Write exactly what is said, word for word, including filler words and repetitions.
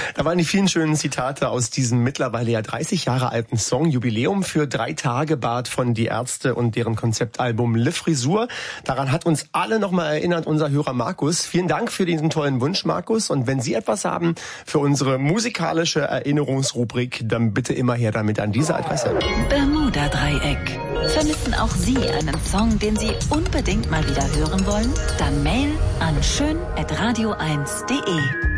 Da waren die vielen schönen Zitate aus diesem mittlerweile ja dreißig Jahre alten Song. Jubiläum für drei Tage Bart von Die Ärzte und deren Konzeptalbum Le Frisur. Daran hat uns alle nochmal erinnert unser Hörer Markus. Vielen Dank für diesen tollen Wunsch, Markus. Und wenn Sie etwas haben für unsere musikalische Erinnerungsrubrik, dann bitte immer her damit an diese Adresse. Bermuda-Dreieck. Vermissen auch Sie einen Song, den Sie unbedingt mal wieder hören wollen? Dann Mail an schön at radio eins punkt de.